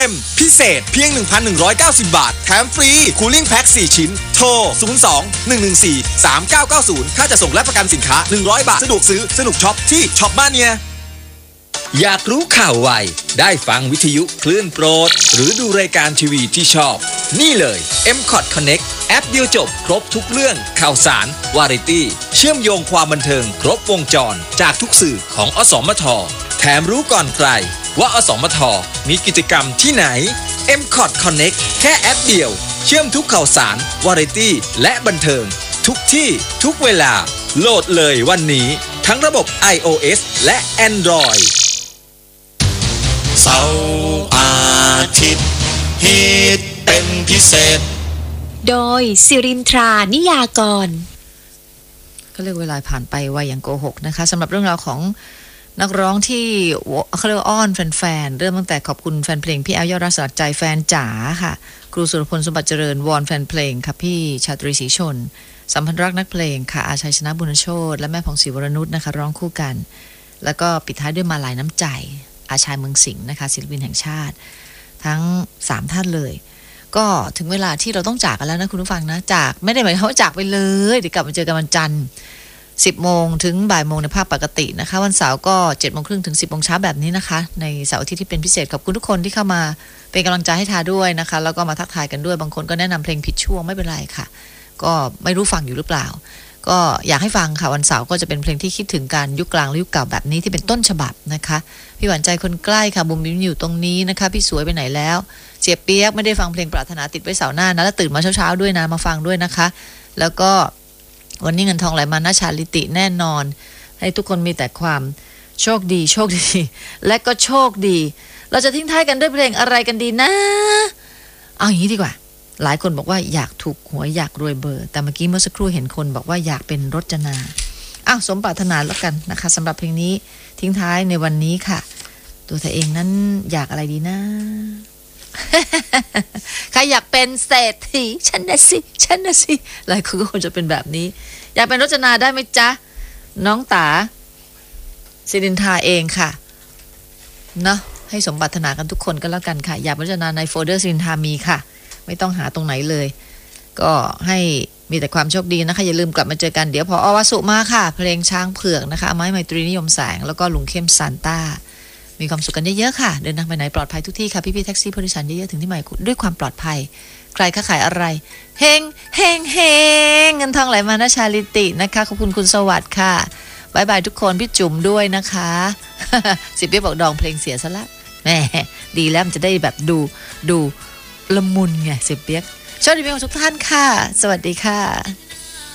พิเศษเพียง 1,190 บาทแถมฟรีคูลิ่งแพ็ค4ชิ้นโทร 02-114-3990 ค่าจะส่งและประกันสินค้า100 บาทสะดวกซื้อสนุกช็อปที่ช็อปมาเนียอยากรู้ข่าวไวได้ฟังวิทยุคลื่นโปรดหรือดูรายการทีวีที่ชอบนี่เลย M-Cot Connect แอปเดียวจบครบทุกเรื่องข่าวสารวาไรตี้เชื่อมโยงความบันเทิงครบวงจรจากทุกสื่อของอสมทแถมรู้ก่อนใครว่าอสมทมีกิจกรรมที่ไหน M-Cot Connect แค่แอปเดียวเชื่อมทุกข่าวสารวาไรตี้และบันเทิงทุกที่ทุกเวลาโหลดเลยวันนี้ทั้งระบบ iOS และ Android เสาร์อาทิตย์ฮิตเป็นพิเศษโดยสิรินทรานิยากรเขาเรียกเวลาผ่านไปไวอย่างโกหกนะคะสำหรับเรื่องราวของนักร้องที่เขาเรียกอ้อนแฟนๆเริ่มตั้งแต่ขอบคุณแฟนเพลงพี่แอลยอดรักสลักใจแฟนจ๋าค่ะครูสุรพลสมบัติเจริญวอนแฟนเพลงค่ะพี่ชาตรีศรีชนสัมพันธ์รักนักเพลงค่ะอาชัยชนะบุญโชติและแม่ผ่องศรีวรนุชนะคะร้องคู่กันแล้วก็ปิดท้ายด้วยมาลายน้ำใจอาชายเมืองสิงห์นะคะศิลปินแห่งชาติทั้ง3ท่านเลยก็ถึงเวลาที่เราต้องจากกันแล้วนะคุณผู้ฟังนะจากไม่ได้หมายความว่าจากไปเลยเดี๋ยวกลับมาเจอกันวันจันทร์10 โมงถึงบ่ายโมงในภาพปกตินะคะวันเสาร์ก็7 โมงครึ่งถึง10 โมงเช้าแบบนี้นะคะในเสาร์อาทิตย์ที่เป็นพิเศษขอบคุณทุกคนที่เข้ามาเป็นกำลังใจให้ทาด้วยนะคะแล้วก็มาทักทายกันด้วยบางคนก็แนะนำเพลงผิดช่วงไม่เป็นไรค่ะก็ไม่รู้ฟังอยู่หรือเปล่าก็อยากให้ฟังค่ะวันเสาร์ก็จะเป็นเพลงที่คิดถึงการยุคกลางและยุคเก่าแบบนี้ที่เป็นต้นฉบับนะคะพี่หวานใจคนใกล้ค่ะบุ๋มบิ้มอยู่ตรงนี้นะคะพี่สวยไปไหนแล้วเสียเปียกไม่ได้ฟังเพลงปรารถนาติดไว้เสาร์หน้านะแล้วตื่นมาเช้าๆด้วยนะมาฟังด้วยนะคะแล้วก็วันนี้เงินทองไหลมานะชาลิติแน่นอนให้ทุกคนมีแต่ความโชคดีโชคดีและก็โชคดีเราจะทิ้งท้ายกันด้วยเพลงอะไรกันดีนะเอาอย่างนี้ดีกว่าหลายคนบอกว่าอยากถูกหวยอยากรวยเบอร์แต่เมื่อกี้เมื่อสักครู่เห็นคนบอกว่าอยากเป็นรจนาสมปรารถนาแล้วกันนะคะสำหรับเพลงนี้ทิ้งท้ายในวันนี้ค่ะตัวเธอเองนั้นอยากอะไรดีนะ ใครอยากเป็นเศรษฐีฉันนะสิหลายคนก็คงจะเป็นแบบนี้อยากเป็นรจนาได้ไหมจ๊ะน้องตาศิรินทราเองค่ะเนาะให้สมปรารถนากันทุกคนก็แล้วกันค่ะอยากเป็นรจนาในโฟลเดอร์ศิรินทรามีค่ะไม่ต้องหาตรงไหนเลยก็ให้มีแต่ความโชคดีนะคะอย่าลืมกลับมาเจอกันเดี๋ยวพอวสุมาค่ะเพลงช้างเผือกนะคะไม้ไมตรีนิยมแสงแล้วก็ลุงเข้มซานต้ามีความสุขกันเยอะๆค่ะเดินทางไปไหนปลอดภัยทุกที่ค่ะพี่ๆแท็กซี่ผู้โดยสารเยอะๆถึงที่หมายด้วยความปลอดภัยใครค้าขายอะไรเฮงเงินทองไหลมานะชาลิตินะคะขอบคุณคุณสวัสดิ์ค่ะบายบายทุกคนพี่จุ๋มด้วยนะคะสิบเปี๊ยกบอกดองเพลงเสียซะละแหมดีแล้วมันจะได้แบบดูละมุนไงสิบเปี๊ยกโชคดีมีความสุขทุกท่านค่ะสวัสดีค่ะ